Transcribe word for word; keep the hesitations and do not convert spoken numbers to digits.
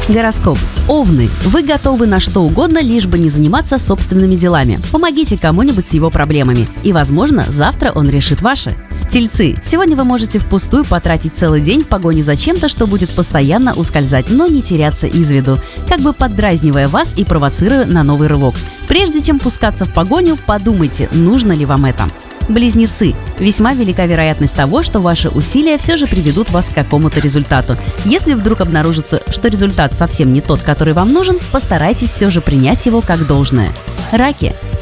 Гороскоп. Овны. Вы готовы на что угодно, лишь бы не заниматься собственными делами. Помогите кому-нибудь с его проблемами. И, возможно, завтра он решит ваши. Тельцы. Сегодня вы можете впустую потратить целый день в погоне за чем-то, что будет постоянно ускользать, но не теряться из виду, как бы поддразнивая вас и провоцируя на новый рывок. Прежде чем пускаться в погоню, подумайте, нужно ли вам это. Близнецы. Весьма велика вероятность того, что ваши усилия все же приведут вас к какому-то результату. Если вдруг обнаружится, что результат совсем не тот, который вам нужен, постарайтесь все же принять его как должное. Раки.